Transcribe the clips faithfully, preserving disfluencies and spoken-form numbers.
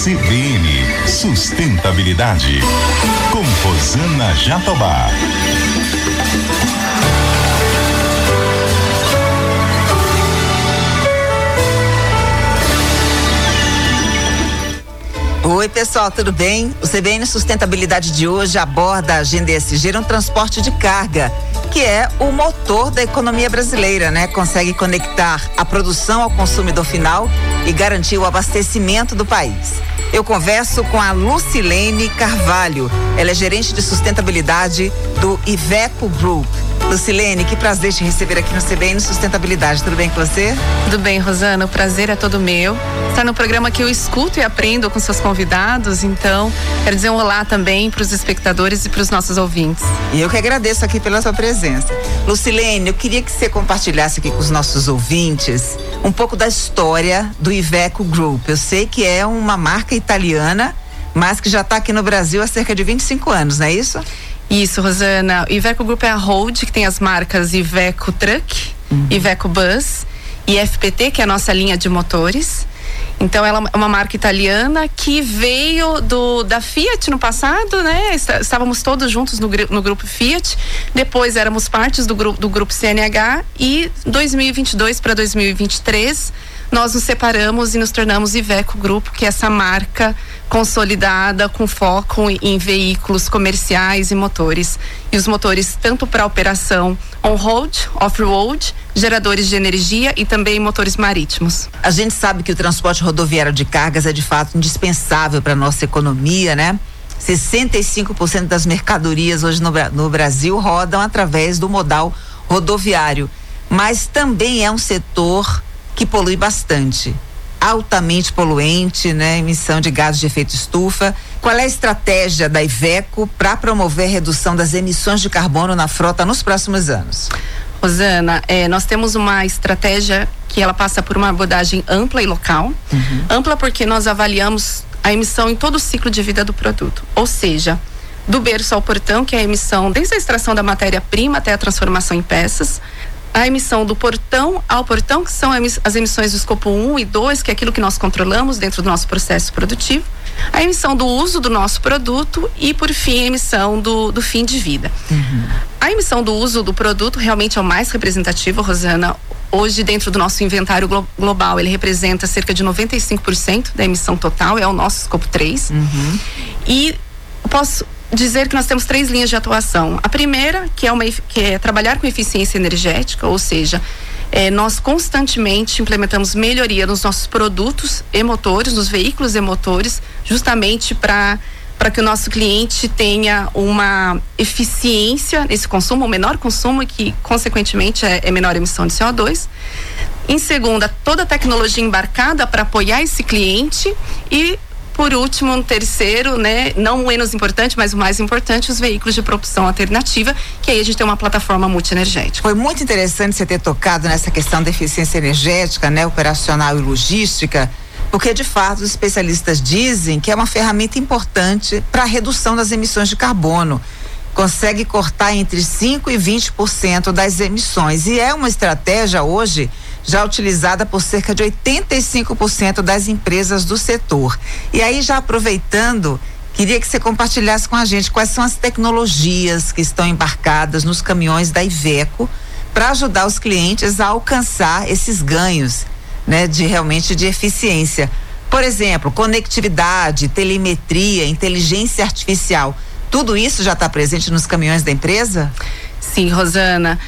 C B N Sustentabilidade, com Rosana Jatobá. Oi pessoal, tudo bem? O C B N Sustentabilidade de hoje aborda a agenda E S G no transporte de carga, que é o motor da economia brasileira, né? Consegue conectar a produção ao consumidor final e garantir o abastecimento do país. Eu converso com a Lucilene Carvalho, ela é gerente de sustentabilidade do Iveco Group. Lucilene, que prazer te receber aqui no C B N Sustentabilidade, tudo bem com você? Tudo bem, Rosana, o prazer é todo meu. Está no programa que eu escuto e aprendo com seus convidados, então quero dizer um olá também para os espectadores e para os nossos ouvintes. E eu que agradeço aqui pela sua presença. Lucilene, eu queria que você compartilhasse aqui com os nossos ouvintes um pouco da história do Iveco Group. Eu sei que é uma marca italiana, mas que já está aqui no Brasil há cerca de vinte e cinco anos, não é isso? Isso, Rosana. O Iveco Group é a hold que tem as marcas Iveco Truck, uhum. Iveco Bus e F P T, que é a nossa linha de motores. Então ela é uma marca italiana que veio do, da Fiat no passado, né? Estávamos todos juntos no, no grupo Fiat, depois éramos partes do grupo, do grupo C N H e dois mil e vinte e dois para dois mil e vinte e três nós nos separamos e nos tornamos Iveco Group, que é essa marca consolidada com foco em veículos comerciais e motores. E os motores tanto para operação on-road, off-road, geradores de energia e também motores marítimos. A gente sabe que o transporte rodoviário de cargas é de fato indispensável para a nossa economia, né? sessenta e cinco por cento das mercadorias hoje no, no Brasil rodam através do modal rodoviário, mas também é um setor que polui bastante, altamente poluente, né? Emissão de gases de efeito estufa. Qual é a estratégia da Iveco para promover a redução das emissões de carbono na frota nos próximos anos? Rosana, é, nós temos uma estratégia que ela passa por uma abordagem ampla e local. Uhum. Ampla porque nós avaliamos a emissão em todo o ciclo de vida do produto, ou seja, do berço ao portão, que é a emissão desde a extração da matéria-prima até a transformação em peças, a emissão do portão ao portão, que são as emissões do escopo um e dois, que é aquilo que nós controlamos dentro do nosso processo produtivo, a emissão do uso do nosso produto e, por fim, a emissão do, do fim de vida. Uhum. A emissão do uso do produto realmente é o mais representativo, Rosana. Hoje, dentro do nosso inventário glo- global, ele representa cerca de noventa e cinco por cento da emissão total, é o nosso escopo três. Uhum. E eu posso dizer que nós temos três linhas de atuação. A primeira, que é, uma, que é trabalhar com eficiência energética, ou seja, é, nós constantemente implementamos melhoria nos nossos produtos e motores, nos veículos e motores, justamente para para que o nosso cliente tenha uma eficiência nesse consumo, um menor consumo e que, consequentemente, é, é menor emissão de C O dois. Em segunda, toda a tecnologia embarcada para apoiar esse cliente e, por último, um terceiro, né, não o menos importante, mas o mais importante, os veículos de propulsão alternativa, que aí a gente tem uma plataforma multienergética. Foi muito interessante você ter tocado nessa questão da eficiência energética, né, operacional e logística, porque de fato os especialistas dizem que é uma ferramenta importante para a redução das emissões de carbono. Consegue cortar entre cinco e vinte por cento das emissões e é uma estratégia hoje já utilizada por cerca de oitenta e cinco por cento das empresas do setor. E aí, já aproveitando, queria que você compartilhasse com a gente quais são as tecnologias que estão embarcadas nos caminhões da Iveco para ajudar os clientes a alcançar esses ganhos, né, de realmente de eficiência. Por exemplo, conectividade, telemetria, inteligência artificial. Tudo isso já está presente nos caminhões da empresa? Sim, Rosana.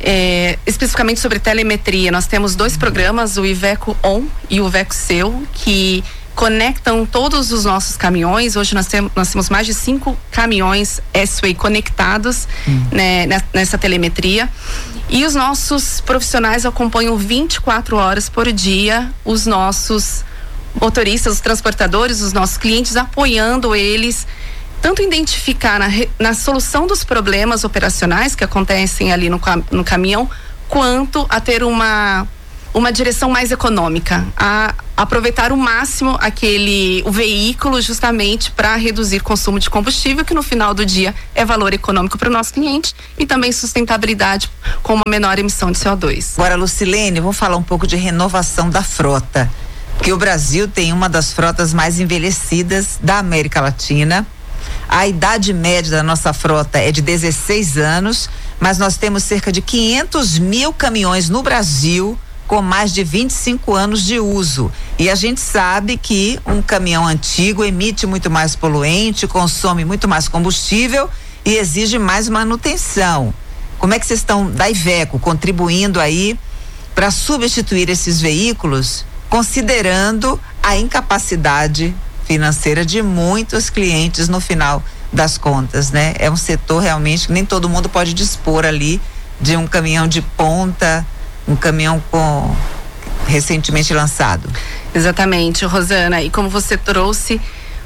É, especificamente sobre telemetria, nós temos dois programas, o Iveco On e o Iveco Seu, que conectam todos os nossos caminhões. Hoje nós temos, nós temos mais de cinco caminhões S-Way conectados, hum. né, nessa telemetria. E os nossos profissionais acompanham vinte e quatro horas por dia os nossos motoristas, os transportadores, os nossos clientes, apoiando eles, tanto identificar na, na solução dos problemas operacionais que acontecem ali no, no caminhão, quanto a ter uma uma direção mais econômica, a aproveitar o máximo aquele o veículo justamente para reduzir consumo de combustível, que no final do dia é valor econômico para o nosso cliente e também sustentabilidade com uma menor emissão de C O dois. Agora, Lucilene, vamos falar um pouco de renovação da frota. que o Brasil tem uma das frotas mais envelhecidas da América Latina. A idade média da nossa frota é de dezesseis anos, mas nós temos cerca de quinhentos mil caminhões no Brasil com mais de vinte e cinco anos de uso. E a gente sabe que um caminhão antigo emite muito mais poluente, consome muito mais combustível e exige mais manutenção. Como é que vocês estão, da Iveco, contribuindo aí para substituir esses veículos, considerando a incapacidade financeira de muitos clientes no final das contas, né? É um setor realmente que nem todo mundo pode dispor ali de um caminhão de ponta, um caminhão com recentemente lançado. Exatamente, Rosana, e como você trouxe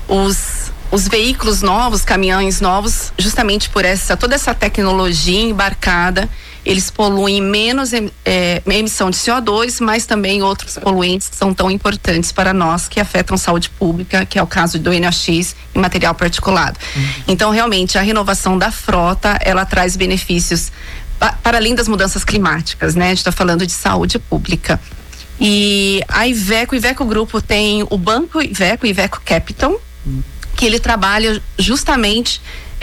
os os veículos novos, caminhões novos, justamente por essa toda essa tecnologia embarcada, eles poluem menos é, emissão de C O dois, mas também outros poluentes que são tão importantes para nós, que afetam a saúde pública, que é o caso do N O X e material particulado. Uhum. Então, realmente, a renovação da frota, ela traz benefícios pa, para além das mudanças climáticas, né? A gente está falando de saúde pública. E a Iveco, o Iveco Grupo tem o Banco Iveco, Iveco Capital, uhum, que ele trabalha justamente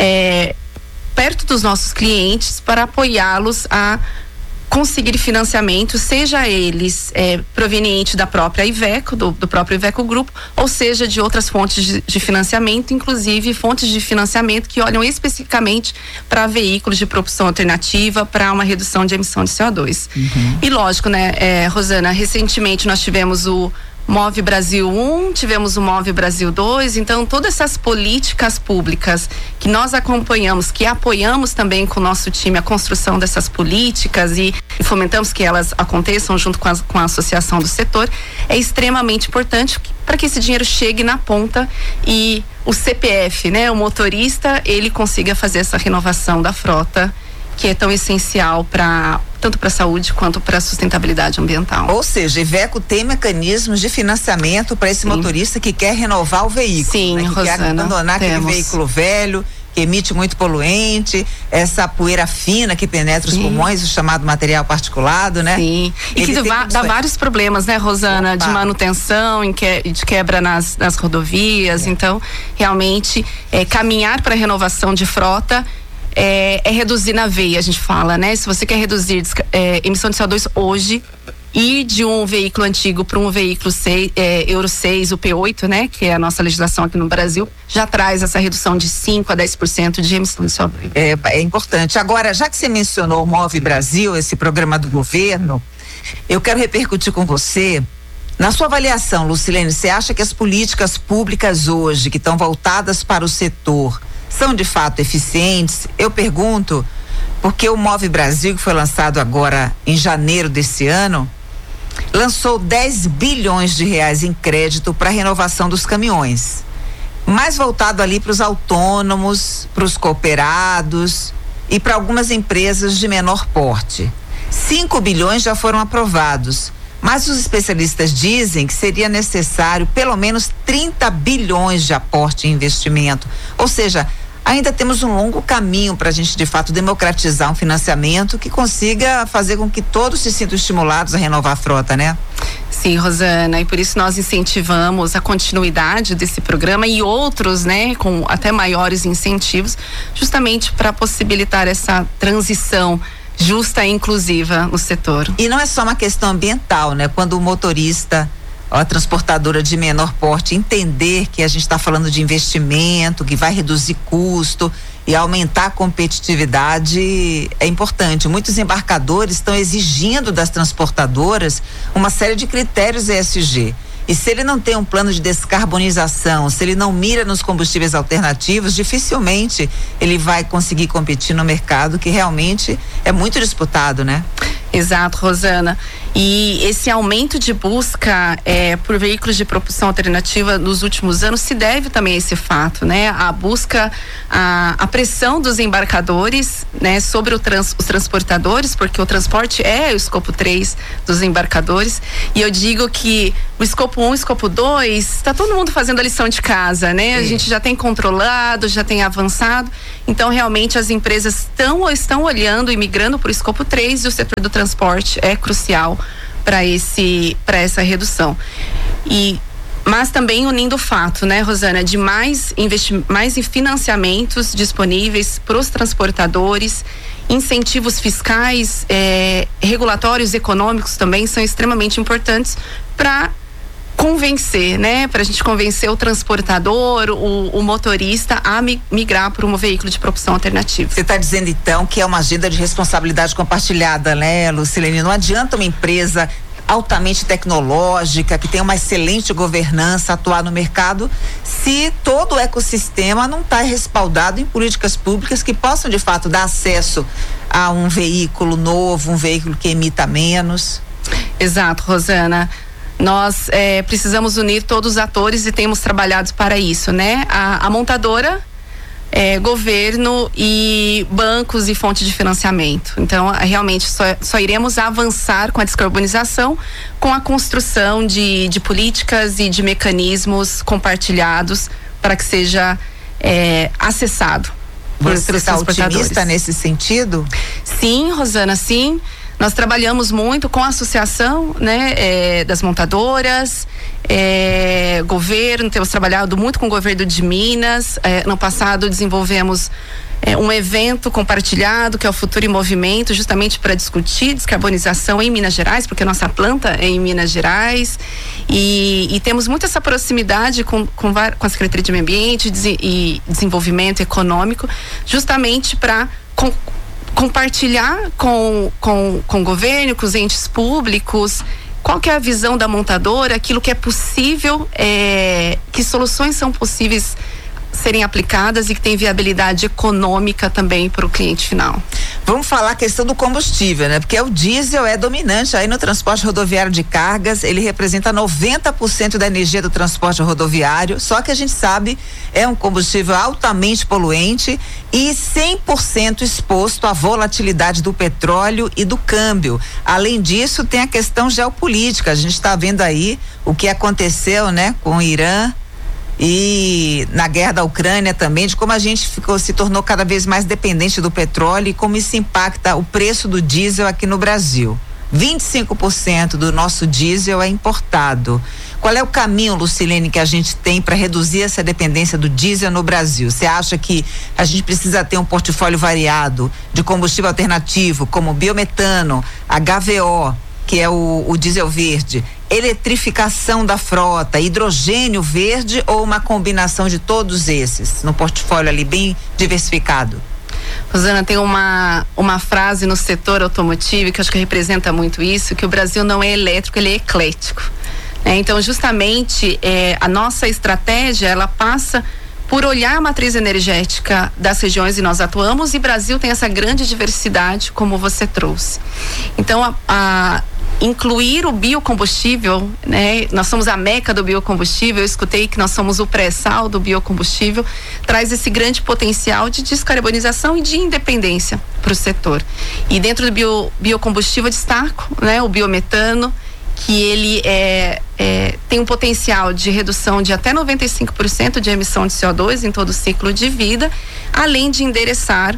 é, perto dos nossos clientes para apoiá-los a conseguir financiamento, seja eles é, proveniente da própria Iveco, do, do próprio Iveco Grupo, ou seja de outras fontes de, de financiamento, inclusive fontes de financiamento que olham especificamente para veículos de propulsão alternativa, para uma redução de emissão de C O dois. Uhum. E lógico, né, é, Rosana, recentemente nós tivemos o Move Brasil um, tivemos o Move Brasil dois, então todas essas políticas públicas que nós acompanhamos, que apoiamos também com o nosso time a construção dessas políticas e, e fomentamos que elas aconteçam junto com a, com a associação do setor, é extremamente importante para que esse dinheiro chegue na ponta e o C P F, né, o motorista, ele consiga fazer essa renovação da frota, que é tão essencial para tanto para a saúde quanto para a sustentabilidade ambiental. Ou seja, Iveco tem mecanismos de financiamento para esse Sim. motorista que quer renovar o veículo. Sim, né? Que Rosana, quer abandonar temos. aquele veículo velho, que emite muito poluente, essa poeira fina que penetra os Sim. pulmões, o chamado material particulado, né? Sim. E Ele que dá, dá vários problemas, né, Rosana? Opa. De manutenção, de quebra nas, nas rodovias. É. Então, realmente, é, caminhar para a renovação de frota É, é reduzir na veia, a gente fala, né? Se você quer reduzir é, emissão de C O dois hoje, ir de um veículo antigo para um veículo seis, é, Euro seis, o P oito, né? Que é a nossa legislação aqui no Brasil, já traz essa redução de cinco a dez por cento de emissão de C O dois. É, é importante. Agora, já que você mencionou o Move Brasil, esse programa do governo, eu quero repercutir com você. Na sua avaliação, Lucilene, você acha que as políticas públicas hoje, que estão voltadas para o setor, são de fato eficientes? Eu pergunto porque o Move Brasil, que foi lançado agora em janeiro desse ano, lançou dez bilhões de reais em crédito para a renovação dos caminhões, mais voltado ali para os autônomos, para os cooperados e para algumas empresas de menor porte. cinco bilhões já foram aprovados, mas os especialistas dizem que seria necessário pelo menos trinta bilhões de aporte em investimento, ou seja, ainda temos um longo caminho para a gente de fato democratizar um financiamento que consiga fazer com que todos se sintam estimulados a renovar a frota, né? Sim, Rosana, e por isso nós incentivamos a continuidade desse programa e outros, né, com até maiores incentivos, justamente para possibilitar essa transição justa e inclusiva no setor. E não é só uma questão ambiental, né? Quando o motorista, a transportadora de menor porte entender que a gente está falando de investimento, que vai reduzir custo e aumentar a competitividade, é importante. Muitos embarcadores estão exigindo das transportadoras uma série de critérios E S G. E se ele não tem um plano de descarbonização, se ele não mira nos combustíveis alternativos, dificilmente ele vai conseguir competir no mercado, que realmente é muito disputado, né? Exato, Rosana. E esse aumento de busca é, por veículos de propulsão alternativa nos últimos anos se deve também a esse fato, né? A busca, a, a pressão dos embarcadores, né? Sobre o trans, os transportadores, porque o transporte é o escopo três dos embarcadores. E eu digo que o escopo um, escopo dois, está todo mundo fazendo a lição de casa, né? Sim. A gente já tem controlado, já tem avançado. Então, realmente, as empresas estão, estão olhando e migrando para o escopo três e o setor do transporte é crucial para esse, para essa redução. E mas também unindo o fato, né, Rosana, de mais investi- mais financiamentos disponíveis para os transportadores, incentivos fiscais, eh, regulatórios econômicos também são extremamente importantes para convencer, né, para a gente convencer o transportador, o, o motorista a mi- migrar para um veículo de propulsão alternativa. Você está dizendo então que é uma agenda de responsabilidade compartilhada, né, Lucilene? Não adianta uma empresa altamente tecnológica, que tem uma excelente governança, atuar no mercado, se todo o ecossistema não está respaldado em políticas públicas que possam de fato dar acesso a um veículo novo, um veículo que emita menos. Exato, Rosana. Nós eh, precisamos unir todos os atores e temos trabalhado para isso, né? A, a montadora, É, governo e bancos e fontes de financiamento. Então, realmente só, só iremos avançar com a descarbonização com a construção de, de políticas e de mecanismos compartilhados para que seja é, acessado por Você está otimista nesse sentido? Sim, Rosana, sim. Nós trabalhamos muito com a associação, né, é, das montadoras, é, governo, temos trabalhado muito com o governo de Minas. É, no passado desenvolvemos é, um evento compartilhado que é o Futuro em Movimento, justamente para discutir descarbonização em Minas Gerais, porque a nossa planta é em Minas Gerais, e, e temos muito essa proximidade com, com, com a Secretaria de Meio Ambiente e Desenvolvimento Econômico, justamente para com, compartilhar com, com, com o governo, com os entes públicos, qual que é a visão da montadora, aquilo que é possível, é, que soluções são possíveis serem aplicadas e que tem viabilidade econômica também para o cliente final. Vamos falar a questão do combustível, né? Porque o diesel é dominante aí no transporte rodoviário de cargas, ele representa noventa por cento da energia do transporte rodoviário, só que a gente sabe, é um combustível altamente poluente e cem por cento exposto à volatilidade do petróleo e do câmbio. Além disso, tem a questão geopolítica, a gente está vendo aí o que aconteceu, né, com o Irã, e na guerra da Ucrânia também, de como a gente ficou, se tornou cada vez mais dependente do petróleo e como isso impacta o preço do diesel aqui no Brasil. vinte e cinco por cento do nosso diesel é importado. Qual é o caminho, Lucilene, que a gente tem para reduzir essa dependência do diesel no Brasil? Você acha que a gente precisa ter um portfólio variado de combustível alternativo, como biometano, H V O, que é o, o diesel verde, eletrificação da frota, hidrogênio verde, ou uma combinação de todos esses no portfólio ali bem diversificado? Rosana, tem uma, uma frase no setor automotivo que acho que representa muito isso, que o Brasil não é elétrico, ele é eclético. É, então, justamente, é, a nossa estratégia, ela passa por olhar a matriz energética das regiões que nós atuamos, e Brasil tem essa grande diversidade, como você trouxe. Então, a, a incluir o biocombustível, né? Nós somos a meca do biocombustível, eu escutei que nós somos o pré-sal do biocombustível, traz esse grande potencial de descarbonização e de independência para o setor. E dentro do bio, biocombustível eu destaco, né, o biometano, que ele é, é, tem um potencial de redução de até noventa e cinco por cento de emissão de C O dois em todo o ciclo de vida, além de endereçar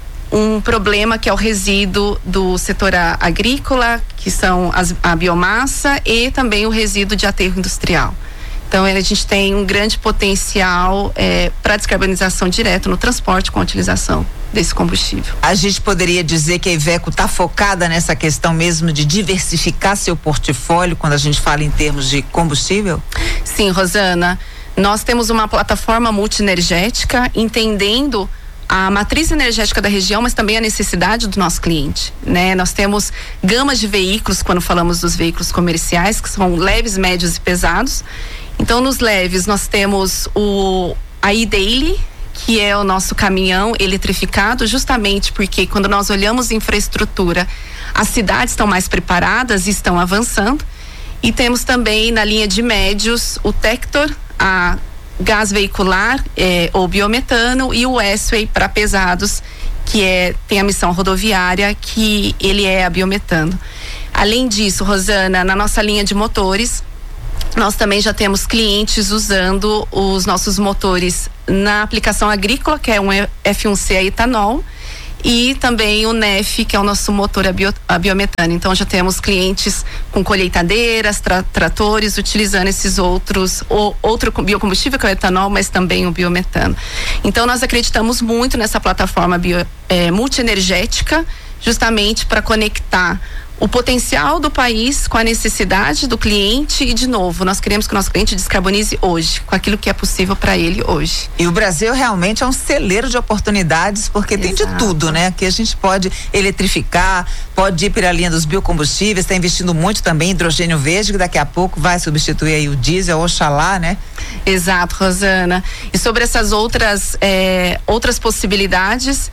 um problema que é o resíduo do setor agrícola, que são as, a biomassa, e também o resíduo de aterro industrial. Então, a gente tem um grande potencial é, para descarbonização direto no transporte com a utilização desse combustível. A gente poderia dizer que a Iveco está focada nessa questão mesmo de diversificar seu portfólio quando a gente fala em termos de combustível? Sim, Rosana. Nós temos uma plataforma multienergética, entendendo a matriz energética da região, mas também a necessidade do nosso cliente, né? Nós temos gamas de veículos quando falamos dos veículos comerciais, que são leves, médios e pesados. Então, nos leves nós temos o a e-Daily, que é o nosso caminhão eletrificado, justamente porque quando nós olhamos infraestrutura, as cidades estão mais preparadas e estão avançando. E temos também na linha de médios o Tector, a gás veicular eh, ou biometano, e o S-Way para pesados, que é, tem a missão rodoviária, que ele é a biometano. Além disso, Rosana, na nossa linha de motores, nós também já temos clientes usando os nossos motores na aplicação agrícola, que é um F um C a etanol, e também o N E F, que é o nosso motor a, bio, a biometano. Então já temos clientes com colheitadeiras, tra, tratores, utilizando esses outros, o, outro biocombustível, que é o etanol, mas também o biometano. Então nós acreditamos muito nessa plataforma bio, é, multienergética, justamente para conectar o potencial do país com a necessidade do cliente e, de novo, nós queremos que o nosso cliente descarbonize hoje, com aquilo que é possível para ele hoje. E o Brasil realmente é um celeiro de oportunidades, porque Exato. Tem de tudo, né? Aqui a gente pode eletrificar, pode ir para a linha dos biocombustíveis, está investindo muito também em hidrogênio verde, que daqui a pouco vai substituir aí o diesel, oxalá, né? Exato, Rosana. E sobre essas outras, é, outras possibilidades,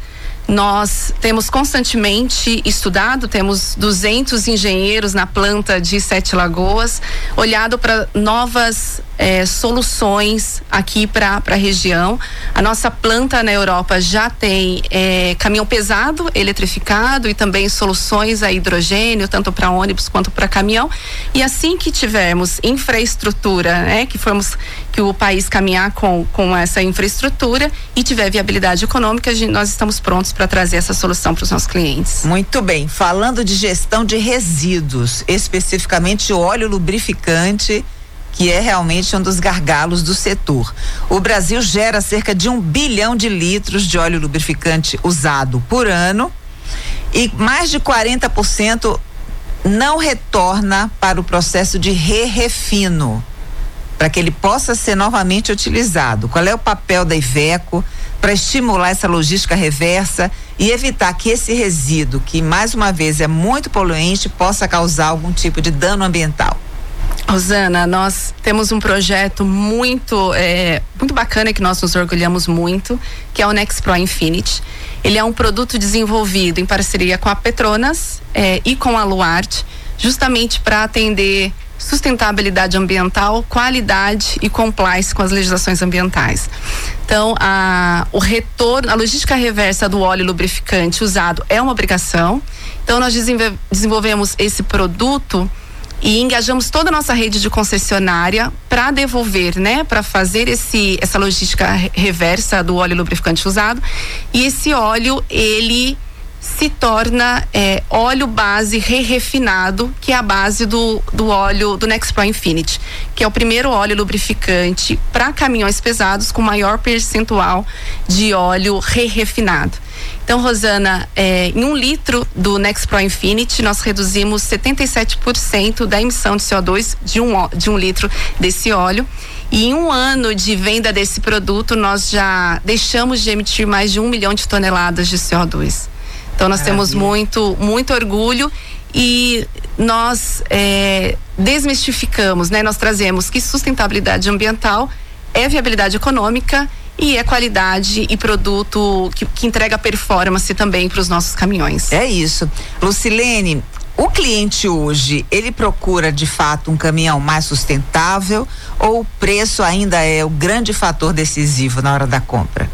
nós temos constantemente estudado, temos duzentos engenheiros na planta de Sete Lagoas, olhado para novas eh, soluções aqui para a região. A nossa planta na Europa já tem eh, caminhão pesado eletrificado e também soluções a hidrogênio, tanto para ônibus quanto para caminhão. E assim que tivermos infraestrutura, né, que formos que o país caminhar com, com essa infraestrutura e tiver viabilidade econômica, nós estamos prontos para trazer essa solução para os nossos clientes. Muito bem. Falando de gestão de resíduos, especificamente óleo lubrificante, que é realmente um dos gargalos do setor. O Brasil gera cerca de um bilhão de litros de óleo lubrificante usado por ano e mais de quarenta por cento não retorna para o processo de re-refino, para que ele possa ser novamente utilizado. Qual é o papel da Iveco para estimular essa logística reversa e evitar que esse resíduo, que mais uma vez é muito poluente, possa causar algum tipo de dano ambiental? Rosana, nós temos um projeto muito, é, muito bacana, que nós nos orgulhamos muito, que é o Nexpro Infinity. Ele é um produto desenvolvido em parceria com a Petronas é, e com a Luarte, justamente para atender sustentabilidade ambiental, qualidade e compliance com as legislações ambientais. Então, a, o retorno, a logística reversa do óleo lubrificante usado é uma obrigação. Então, nós desenvol- desenvolvemos esse produto e engajamos toda a nossa rede de concessionária para devolver, né, para fazer esse, essa logística reversa do óleo lubrificante usado. E esse óleo, ele se torna é, óleo base re-refinado, que é a base do, do óleo do Nexpro Infinity, que é o primeiro óleo lubrificante para caminhões pesados com maior percentual de óleo re-refinado. Então, Rosana, é, em um litro do Nexpro Infinity, nós reduzimos setenta e sete por cento da emissão de C O dois de um, de um litro desse óleo. E em um ano de venda desse produto, nós já deixamos de emitir mais de um milhão de toneladas de C O dois. Então nós Maravilha. temos muito, muito orgulho e nós é, desmistificamos, né? Nós trazemos que sustentabilidade ambiental é viabilidade econômica e é qualidade e produto que, que entrega performance também para os nossos caminhões. É isso. Lucilene, o cliente hoje, ele procura de fato um caminhão mais sustentável ou o preço ainda é o grande fator decisivo na hora da compra?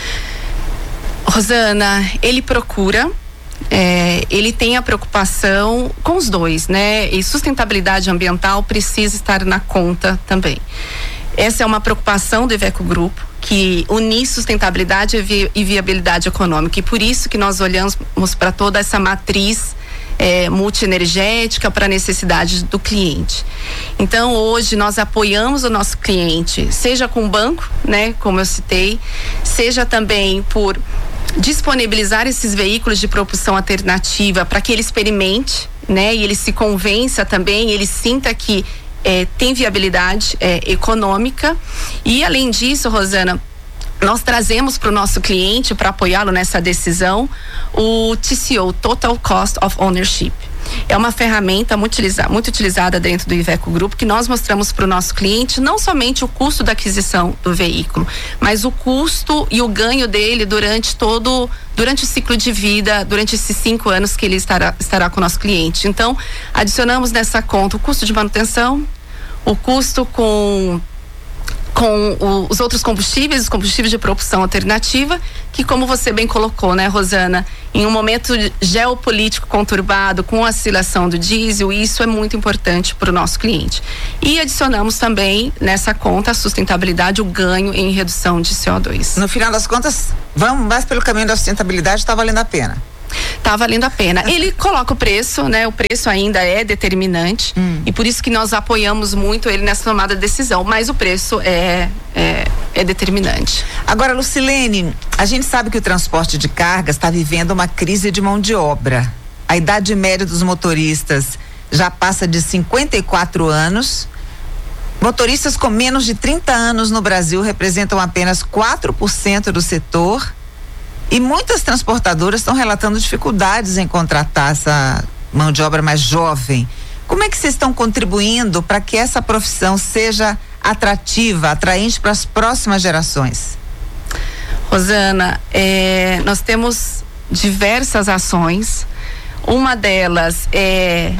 Rosana, ele procura, é, ele tem a preocupação com os dois, né? E sustentabilidade ambiental precisa estar na conta também. Essa é uma preocupação do Iveco Grupo, que unir sustentabilidade e, vi, e viabilidade econômica. E por isso que nós olhamos para toda essa matriz É, multienergética para a necessidade do cliente. Então, hoje nós apoiamos o nosso cliente, seja com banco, né, como eu citei, seja também por disponibilizar esses veículos de propulsão alternativa para que ele experimente, né, e ele se convença também, ele sinta que é, tem viabilidade é, econômica. E além disso, Rosana, nós trazemos para o nosso cliente, para apoiá-lo nessa decisão, o T C O, Total Cost of Ownership. É uma ferramenta muito, utiliza, muito utilizada dentro do Iveco Grupo, que nós mostramos para o nosso cliente não somente o custo da aquisição do veículo, mas o custo e o ganho dele durante todo, durante o ciclo de vida, durante esses cinco anos que ele estará, estará com o nosso cliente. Então, adicionamos nessa conta o custo de manutenção, o custo com com o, os outros combustíveis, os combustíveis de propulsão alternativa, que como você bem colocou, né, Rosana, em um momento geopolítico conturbado, com a oscilação do diesel, isso é muito importante para o nosso cliente. E adicionamos também nessa conta a sustentabilidade, o ganho em redução de C O dois. No final das contas, vamos mais pelo caminho da sustentabilidade, está valendo a pena. Tá valendo a pena. Ele coloca o preço, né? O preço ainda é determinante hum. e por isso que nós apoiamos muito ele nessa tomada de decisão, mas o preço é, é, é determinante. Agora, Lucilene, a gente sabe que o transporte de cargas está vivendo uma crise de mão de obra. A idade média dos motoristas já passa de cinquenta e quatro anos. Motoristas com menos de trinta anos no Brasil representam apenas quatro por cento do setor. E muitas transportadoras estão relatando dificuldades em contratar essa mão de obra mais jovem. Como é que vocês estão contribuindo para que essa profissão seja atrativa, atraente para as próximas gerações? Rosana, é, nós temos diversas ações. Uma delas é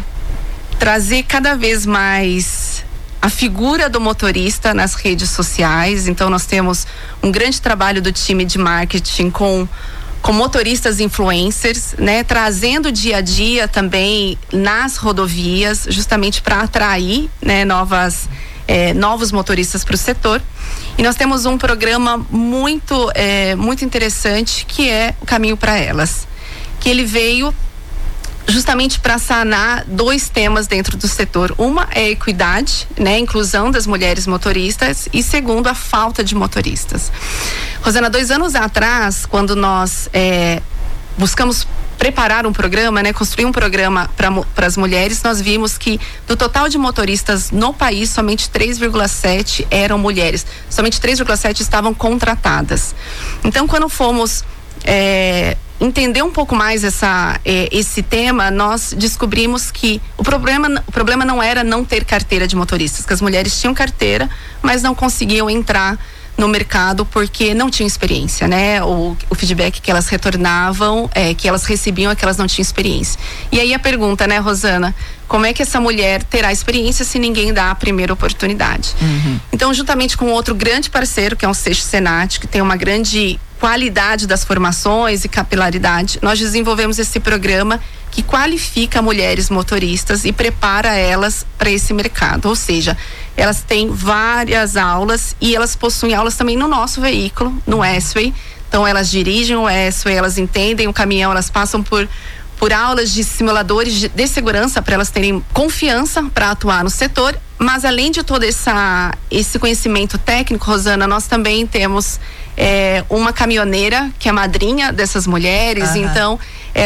trazer cada vez mais a figura do motorista nas redes sociais. Então nós temos um grande trabalho do time de marketing com com motoristas influencers, né, trazendo dia a dia também nas rodovias, justamente para atrair, né, novas eh, novos motoristas para o setor. E nós temos um programa muito eh, muito interessante, que é o Caminho para Elas, que ele veio justamente para sanar dois temas dentro do setor. Uma é a equidade, né, a inclusão das mulheres motoristas, e segundo, a falta de motoristas. Rosana, dois anos atrás, quando nós é, buscamos preparar um programa, né, construir um programa para as mulheres, nós vimos que do total de motoristas no país, somente três vírgula sete eram mulheres, somente três vírgula sete estavam contratadas. Então, quando fomos é, entender um pouco mais essa, eh, esse tema, nós descobrimos que o problema, o problema não era não ter carteira de motoristas, que as mulheres tinham carteira, mas não conseguiam entrar no mercado porque não tinham experiência, né? O, o feedback que elas retornavam, é, que elas recebiam é que elas não tinham experiência. E aí a pergunta, né, Rosana? Como é que essa mulher terá experiência se ninguém dá a primeira oportunidade? Uhum. Então, juntamente com outro grande parceiro, que é o Seixo Senat, que tem uma grande qualidade das formações e capilaridade, nós desenvolvemos esse programa que qualifica mulheres motoristas e prepara elas para esse mercado. Ou seja, elas têm várias aulas e elas possuem aulas também no nosso veículo, no S-Way. Então, elas dirigem o S-Way, elas entendem o caminhão, elas passam por por aulas de simuladores de, de segurança para elas terem confiança para atuar no setor. Mas além de todo essa, esse conhecimento técnico, Rosana, nós também temos é, uma caminhoneira que é madrinha dessas mulheres. Uhum. Então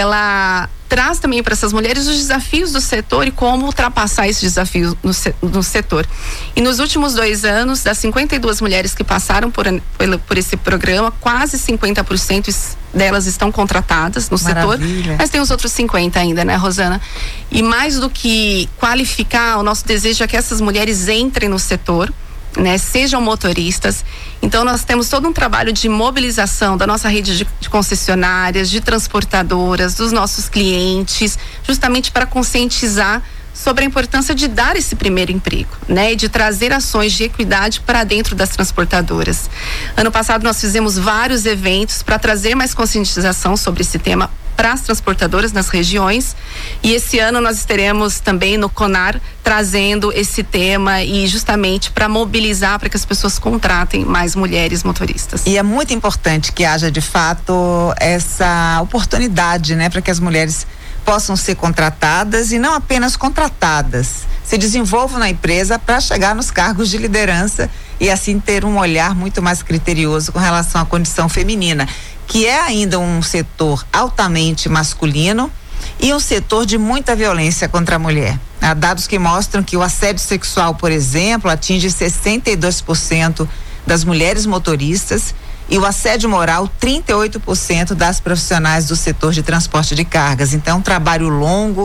ela traz também para essas mulheres os desafios do setor e como ultrapassar esses desafios no, no setor. E nos últimos dois anos, das cinquenta e duas mulheres que passaram por, por, por esse programa, quase cinquenta por cento delas estão contratadas no Maravilha. Setor, mas tem os outros cinquenta ainda, né, Rosana? E mais do que qualificar, o nosso desejo é que essas mulheres entrem no setor, né, sejam motoristas. Então nós temos todo um trabalho de mobilização da nossa rede de, de concessionárias, de transportadoras, dos nossos clientes, justamente para conscientizar sobre a importância de dar esse primeiro emprego, né, e de trazer ações de equidade para dentro das transportadoras. Ano passado nós fizemos vários eventos para trazer mais conscientização sobre esse tema para as transportadoras nas regiões, e esse ano nós estaremos também no CONAR trazendo esse tema e justamente para mobilizar para que as pessoas contratem mais mulheres motoristas. E é muito importante que haja de fato essa oportunidade, né, para que as mulheres possam ser contratadas e não apenas contratadas, se desenvolvam na empresa para chegar nos cargos de liderança e assim ter um olhar muito mais criterioso com relação à condição feminina, que é ainda um setor altamente masculino e um setor de muita violência contra a mulher. Há dados que mostram que o assédio sexual, por exemplo, atinge sessenta e dois por cento das mulheres motoristas e o assédio moral, trinta e oito por cento das profissionais do setor de transporte de cargas. Então, um trabalho longo,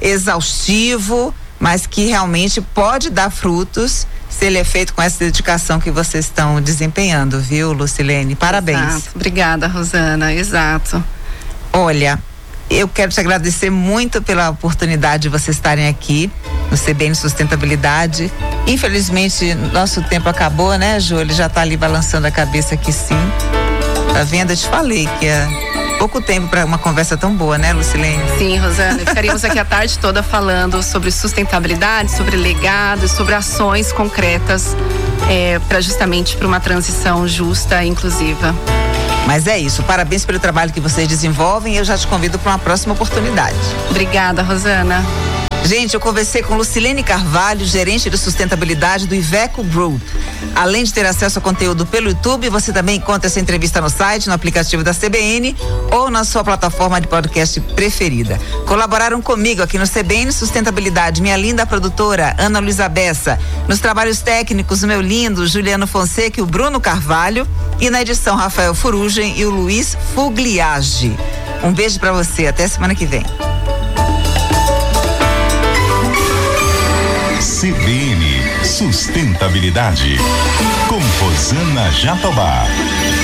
exaustivo, mas que realmente pode dar frutos se ele é feito com essa dedicação que vocês estão desempenhando, viu, Lucilene? Parabéns. Exato. Obrigada, Rosana. Exato. Olha, eu quero te agradecer muito pela oportunidade de vocês estarem aqui. no C B N Sustentabilidade. Infelizmente, nosso tempo acabou, né, Ju? Ele já está ali balançando a cabeça aqui, sim. Tá vendo? Eu te falei que é pouco tempo para uma conversa tão boa, né, Lucilene? Sim, Rosana. Ficaríamos aqui a tarde toda falando sobre sustentabilidade, sobre legado, sobre ações concretas é, para justamente para uma transição justa e inclusiva. Mas é isso. Parabéns pelo trabalho que vocês desenvolvem e eu já te convido para uma próxima oportunidade. Obrigada, Rosana. Gente, eu conversei com Lucilene Carvalho, gerente de sustentabilidade do Iveco Group. Além de ter acesso ao conteúdo pelo YouTube, você também encontra essa entrevista no site, no aplicativo da C B N ou na sua plataforma de podcast preferida. Colaboraram comigo aqui no C B N Sustentabilidade, minha linda produtora Ana Luísa Bessa, nos trabalhos técnicos o meu lindo Juliano Fonseca e o Bruno Carvalho, e na edição Rafael Furugem e o Luiz Fugliage. Um beijo pra você, até semana que vem. C B N Sustentabilidade, com Rosana Jatobá.